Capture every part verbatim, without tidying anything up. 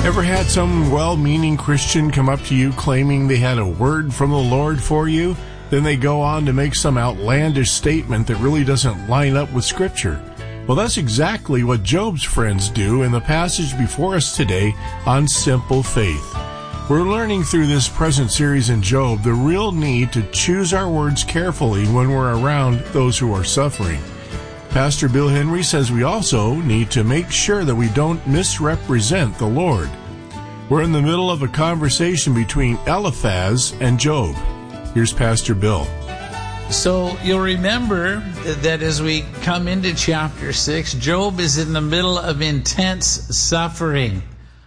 Ever had some well-meaning Christian come up to you claiming they had a word from the Lord for you? Then they go on to make some outlandish statement that really doesn't line up with Scripture. Well, that's exactly what Job's friends do in the passage before us today on Simple Faith. We're learning through this present series in Job the real need to choose our words carefully when we're around those who are suffering. Pastor Bill Henry says we also need to make sure that we don't misrepresent the Lord. We're in the middle of a conversation between Eliphaz and Job. Here's Pastor Bill. So you'll remember that as we come into chapter six, Job is in the middle of intense suffering.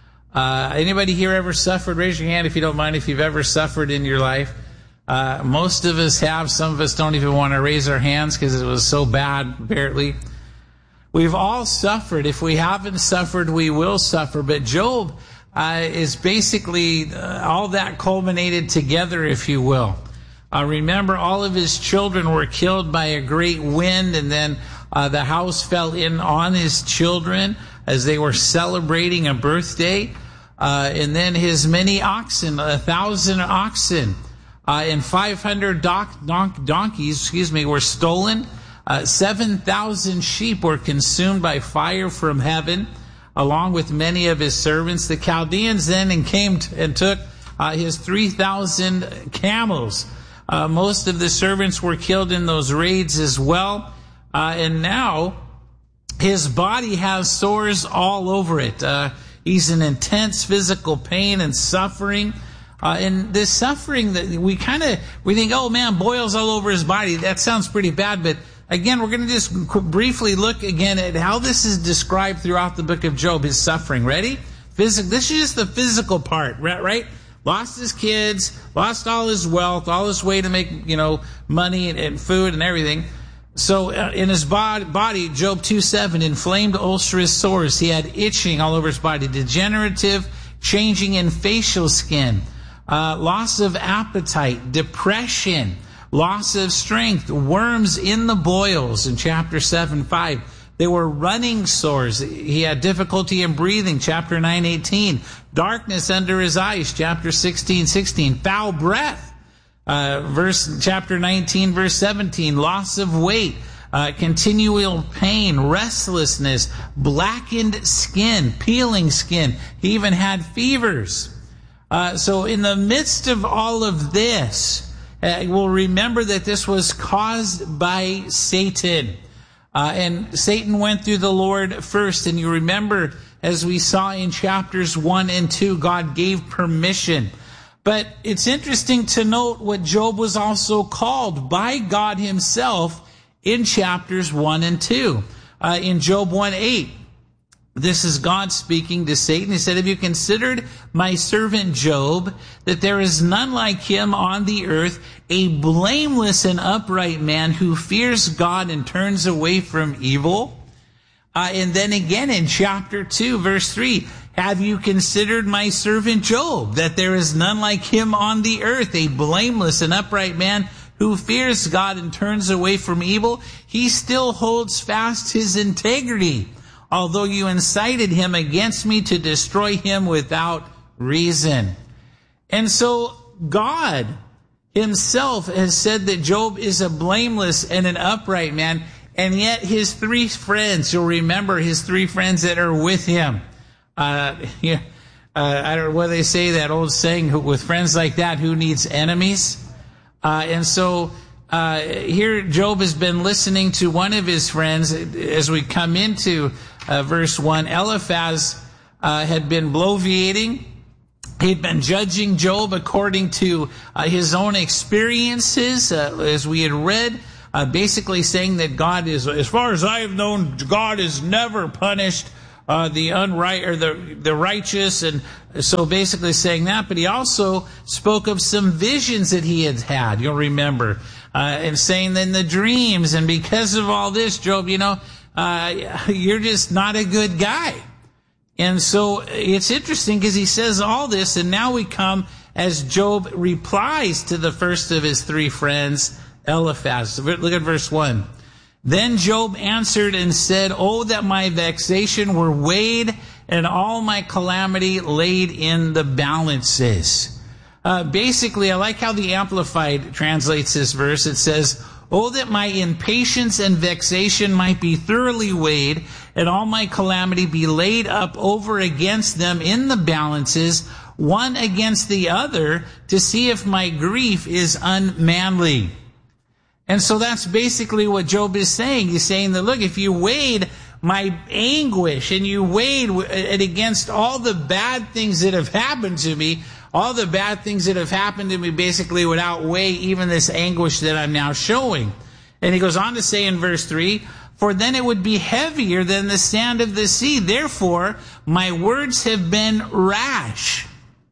Uh, anybody here ever suffered? Raise your hand if you don't mind if you've ever suffered in your life. Uh, most of us have. Some of us don't even want to raise our hands because it was so bad, apparently. We've all suffered. If we haven't suffered, we will suffer. But Job uh, is basically uh, all that culminated together, if you will. Uh, remember, all of his children were killed by a great wind, and then uh, the house fell in on his children as they were celebrating a birthday. Uh, and then his many oxen, a thousand oxen, Uh, and five hundred doc, donk, donkeys, excuse me, were stolen. Uh, seven thousand sheep were consumed by fire from heaven, along with many of his servants. The Chaldeans then and came t- and took uh, his three thousand camels. Uh, most of the servants were killed in those raids as well. Uh, and now his body has sores all over it. Uh, he's in intense physical pain and suffering. Uh, and this suffering that we kind of, we think, oh man, boils all over his body. That sounds pretty bad. But again, we're going to just briefly look again at how this is described throughout the book of Job, his suffering. Ready? Physical. This is just the physical part, right? Lost his kids, lost all his wealth, all his way to make, you know, money and, and food and everything. So uh, in his body, body, Job two seven, inflamed ulcerous sores. He had itching all over his body, degenerative, changing in facial skin. Uh, loss of appetite, depression, loss of strength, worms in the boils in chapter seven five. They were running sores. He had difficulty in breathing, chapter nine eighteen. Darkness under his eyes, chapter sixteen sixteen. Foul breath, uh, verse chapter nineteen, verse seventeen. Loss of weight, uh, continual pain, restlessness, blackened skin, peeling skin. He even had fevers. Uh, so in the midst of all of this, uh, we'll remember that this was caused by Satan. Uh, and Satan went through the Lord first. And you remember, as we saw in chapters one and two, God gave permission. But it's interesting to note what Job was also called by God himself in chapters one and two. Uh, in Job one eight. This is God speaking to Satan. He said, have you considered my servant Job, that there is none like him on the earth, a blameless and upright man who fears God and turns away from evil? Uh, and then again in chapter two, verse three, have you considered my servant Job, that there is none like him on the earth, a blameless and upright man who fears God and turns away from evil? He still holds fast his integrity, although you incited him against me to destroy him without reason. And so God himself has said that Job is a blameless and an upright man, and yet his three friends, you'll remember his three friends that are with him. Uh, yeah, uh, I don't know what they say, that old saying, with friends like that, who needs enemies? Uh, and so Uh, here Job has been listening to one of his friends as we come into uh, verse one. Eliphaz uh, had been bloviating. He'd been judging Job according to uh, his own experiences, uh, as we had read, uh, basically saying that God is, as far as I have known, God has never punished uh, the unright or the the righteous, and so basically saying that. But he also spoke of some visions that he had had. You'll remember. Uh, and saying then the dreams, and because of all this, Job, you know, uh, you're just not a good guy. And so it's interesting because he says all this, and now we come as Job replies to the first of his three friends, Eliphaz. Look at verse one. Then Job answered and said, "Oh, that my vexation were weighed and all my calamity laid in the balances. Uh, basically, I like how the Amplified translates this verse. It says, "Oh, that my impatience and vexation might be thoroughly weighed, and all my calamity be laid up over against them in the balances, one against the other, to see if my grief is unmanly." And so that's basically what Job is saying. He's saying that, look, if you weighed my anguish and you weighed it against all the bad things that have happened to me, all the bad things that have happened to me basically would outweigh even this anguish that I'm now showing. And he goes on to say in verse three, "For then it would be heavier than the sand of the sea. Therefore, my words have been rash."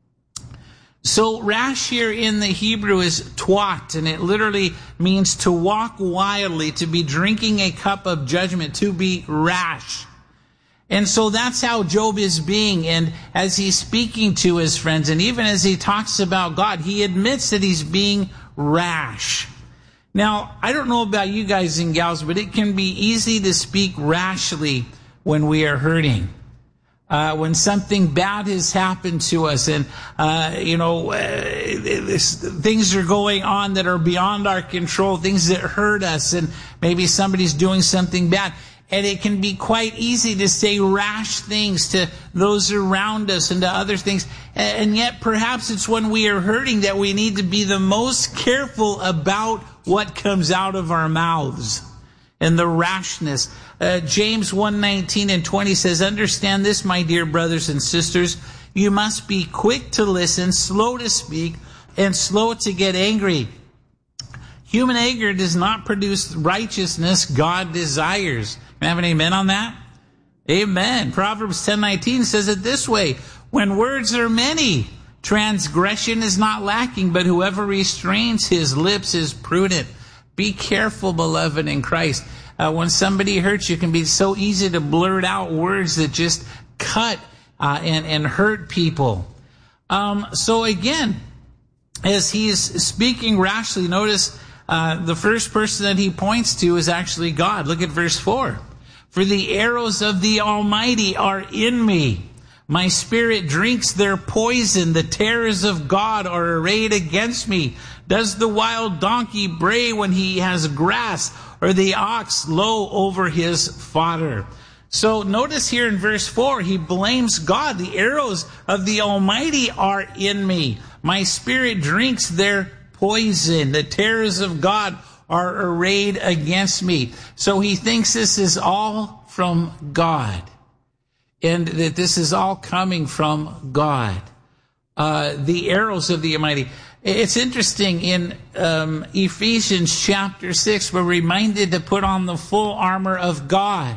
So rash here in the Hebrew is twat, and it literally means to walk wildly, to be drinking a cup of judgment, to be rash. And so that's how Job is being, and as he's speaking to his friends, and even as he talks about God, he admits that he's being rash. Now, I don't know about you guys and gals, but it can be easy to speak rashly when we are hurting. Uh, when something bad has happened to us, and, uh, you know, uh, this, things are going on that are beyond our control, things that hurt us, and maybe somebody's doing something bad. And it can be quite easy to say rash things to those around us and to other things. And yet perhaps it's when we are hurting that we need to be the most careful about what comes out of our mouths and the rashness. Uh, James one nineteen and twenty says, "Understand this, my dear brothers and sisters. You must be quick to listen, slow to speak, and slow to get angry. Human anger does not produce righteousness God desires." Can I have an amen on that? Amen. Proverbs ten nineteen says it this way, "When words are many, transgression is not lacking, but whoever restrains his lips is prudent." Be careful, beloved in Christ. Uh, when somebody hurts you, it can be so easy to blurt out words that just cut uh, and, and hurt people. Um, so again, as he is speaking rashly, notice uh, the first person that he points to is actually God. Look at verse four. "For the arrows of the Almighty are in me. My spirit drinks their poison. The terrors of God are arrayed against me. Does the wild donkey bray when he has grass, or the ox low over his fodder?" So notice here in verse four, he blames God. "The arrows of the Almighty are in me. My spirit drinks their poison. The terrors of God are arrayed against me." So he thinks this is all from God, and that this is all coming from God. Uh, the arrows of the Almighty. It's interesting, in um, Ephesians chapter six, we're reminded to put on the full armor of God.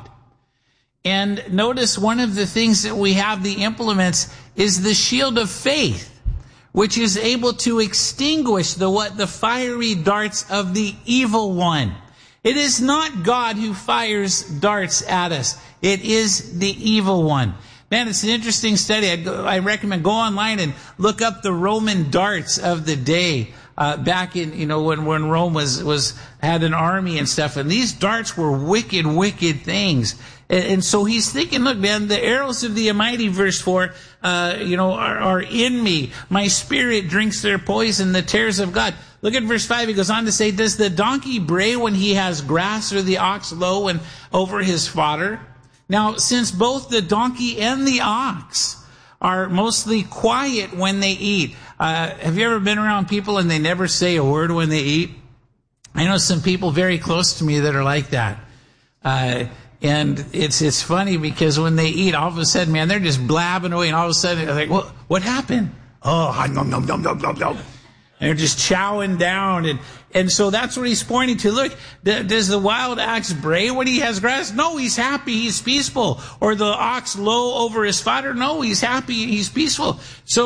And notice one of the things that we have, the implements, is the shield of faith, which is able to extinguish the what the fiery darts of the evil one. It is not God who fires darts at us. It is the evil one. Man, it's an interesting study. I'd go, I recommend go online and look up the Roman darts of the day. Uh, back in, you know, when, when Rome was, was, had an army and stuff. And these darts were wicked, wicked things. And, and so he's thinking, look, man, the arrows of the Almighty, verse four, uh, you know, are, are in me. My spirit drinks their poison, the terrors of God. Look at verse five. He goes on to say, "Does the donkey bray when he has grass, or the ox low and over his fodder?" Now, since both the donkey and the ox are mostly quiet when they eat, uh, have you ever been around people and they never say a word when they eat? I know some people very close to me that are like that. Uh, and it's it's funny because when they eat, all of a sudden, man, they're just blabbing away, and all of a sudden, they're like, what, what happened? Oh, nom, nom, nom, nom, nom, nom. They're just chowing down. And, and so that's what he's pointing to. Look, does the wild ox bray when he has grass? No, he's happy, he's peaceful. Or the ox low over his fodder? No, he's happy, he's peaceful. So